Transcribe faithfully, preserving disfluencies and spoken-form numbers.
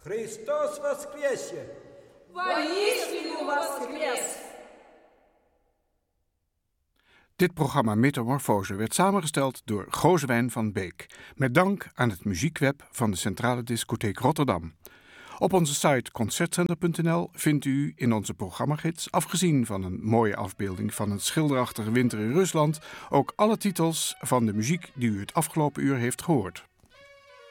Христос воскресе! Воистину воскрес! Dit programma Metamorfose werd samengesteld door Gozewijn van Beek, met dank aan het muziekweb van de Centrale Discotheek Rotterdam. Op onze site concertcenter punt n l vindt u in onze programmagids, afgezien van een mooie afbeelding van een schilderachtige winter in Rusland, ook alle titels van de muziek die u het afgelopen uur heeft gehoord.